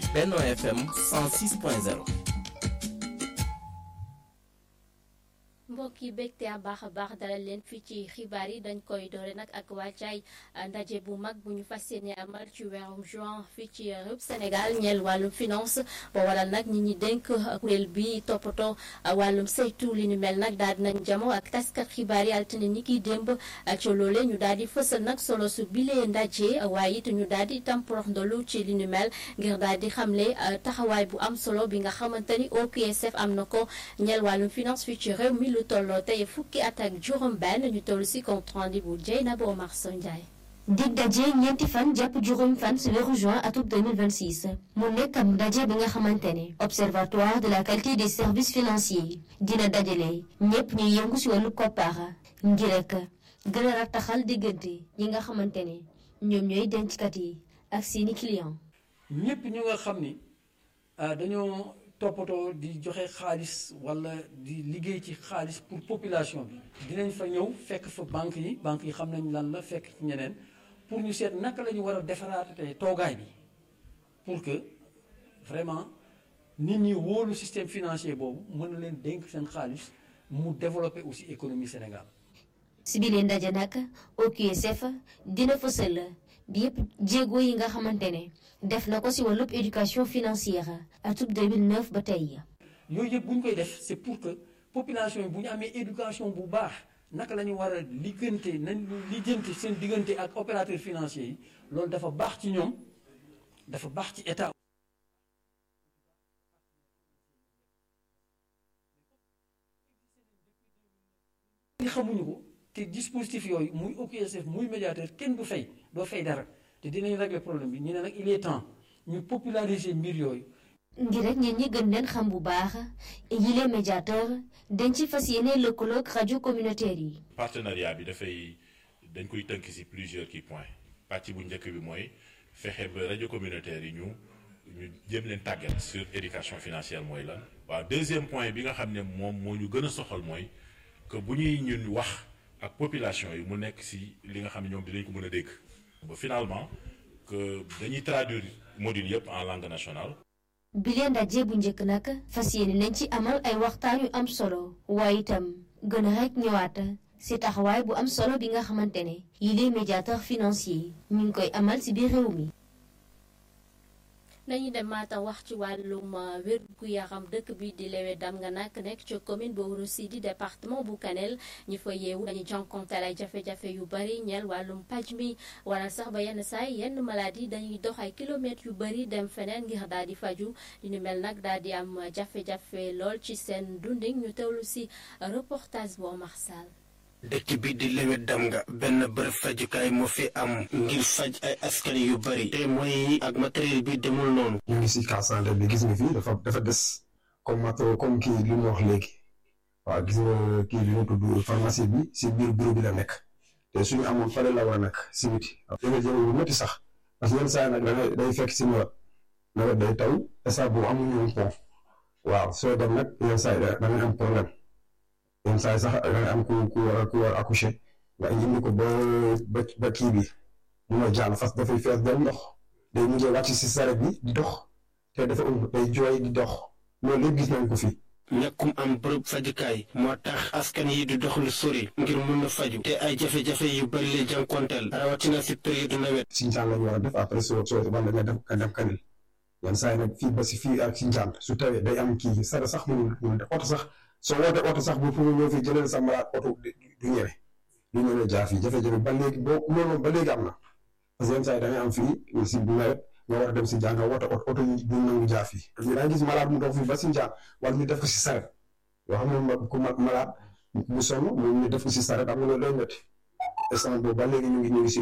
Benno FM 106.0. mbokk yi bégte a baax dalal leen fii ci xibaar yi dañ koy doore nag ak wàccaay ndaje bu mag bu ñu fas yéene amal ci weerum juin fii ci réew Sénégal ñeel wàllum finance ba waral nag ñi dénk kuréel bi toppatoo wàllum saytu li ñu mel nag daal di nañ jamo ak taskat xibaar yi altine ni kiy démb ci loole ñu daal di fësal nag solo su bilee ndaje waaye it ñu daal di itam porox ndolu ci li ñu mel ngir daal di xamle taxawaay bu am solo bi nga xamante ni OQSF am na ko ñeel wàllum finance fii ci réew mi lu tolloo tey fukki at ak juróom benn ñu toll si compte rendu bu Dieynaba Omar Sow Ndiaye. dig daje ñeenti fan jàpp juróom fan si weeru juin atum 2026 mu nekk am ndaje bi nga xamante ne observatoire de la qualité des services financiers dina dajale ñëpp ñuy yëngu si wàllu koppar ngir rek gën a rattaxal diggante ñi nga xamante ne ñoom ñooy denckat yi ak seeni client ñëpp ñu nga xam ni dañoo toppatoo di joxe xaalis wala di liggéey ci xaalis pour population bi dinañ fa ñëw fekk fa banque yi xam nañ lan la fekk ci ñeneen pour ñu seet naka la ñu war a defaraatee toogaay bi pour que vraiment nit ñi wóolu système financier boobu mën na leen dénk seen xaalis mu développer aussi économie Sénégal. si biir ndaje nag OQSF dina fësal bi yëpp jéego yi nga xamante ne def na ko si wàllub éducation financière atub 2009 ba tey. yooyu yëpp bu ñu koy def c'est pour que population yi bu ñu amee éducation bu baax naka la ñu war a lijjanti seen diggante ak opérateurs financiers yi loolu dafa baax ci ñoom dafa baax ci état. ñi xamuñu ko te dispositif yooyu muy OQSF muy médiateur kenn du fay doo fay dara te dinañ régler problème bi ñu ne nag il est temps ñu populariser mbir yooyu. ngir rek ñeen ñi gën leen xam bu baax yile médiateur dañ ci fas yéene lëkkaloog rajo communautaire yi. partenariat bi dañ koy tënk ci plusieurs points pàcc bu njëkk bi mooy fexe ba rajo communautaire yi ñu jëm leen tàggat sur éducation financière mooy lan. waaw deuxième point bi nga xam ne moom moo ñu gën a soxal mooy que bu ñuy ñun wax ak population yi mu nekk ci li nga xam ne ñoom dinañ ko mën a dégg. ba finalement que dañuy traduire module yëpp en langue nationale. bi leen ndaje bu njëkk nag fas yéene nañ ci amal ay waxtaan yu am solo waaye itam gën a rek ñëwaat si taxawaay bu am solo bi nga xamante ne yi les médiateurs financiers ñu ngi koy amal si biir réew mi. nañu dem Matam wax ci wàllum wér-gu-yaram dëkk bi di Léwé Damga nag nekk ci commune bu Ouro Sidi département bu Kanel ñi fa yeewu dañuy jànkonteel ay jafe-jafe yu bari ñeel wàllum paj mi wala sax ba yenn saay yenn maladie dañuy dox ay kilomètres yu bari dem feneen ngir daal di faju li ñu mel nag daal di am jafe-jafe lool ci seen dundin ñu teewlu si reportage bu Omar Sall. dëkk bi di Léwé Damga benn bërëb fajukaay moo fi am ngir faj ay askan yu bari te moyens yi ak matériel bi demul noonu. ñu ngi si case santé bi gis nga fii dafa des comme kii li mu wax léegi waaw gis nga kii li mu tudd pharmacie bi si biir bureau bi la nekk te suñu amoon fale la war a nekk si biti. jafe-jafe bu métti sax parce que yenn saa yi nag day fekk si nawet day taw instant boobu amuñu woon pont waaw soo dem nag yenn saa yi da ngay am problème. yenn saa yi sax da ngay am ku war a accoucher nga indi ko ba kii bi mun a jàll fas dafay fees del ndox day mujjee wàcc si saret bi di dox te dafa day jooy di dox loolu lépp gis nañ ko fi. ñàkkum am bërëb fajukaay moo tax askan yi di dox lu sori ngir mun a faju te ay jafe-jafe yu bari lay jànkonteel rawatina si période nawet. Sinjaan la ñu war a def après soo wala nga dem Kanel yenn saa yi nag fii ba si fii ak Sinjaan su tawee day am kii saret sax mënul oto sax. soo wootee oto sax bu pour ñëw fi jëlee sa malade oto du ñëwee jaar fii jafe-jafe ba léegi loolu ba léegi am na parce que yenn saa yi da ngay am fii si nawet nga war a dem si njàng nga woote oto yi du nangu jaar fii. da ngay gis malade mu dox fii ba si njàng wala ñu def ko si saret yoo xam ne ku malade bu sonn ñu def ko si saret am na loolu lay métti instant boobu ba léegi ñu ngi si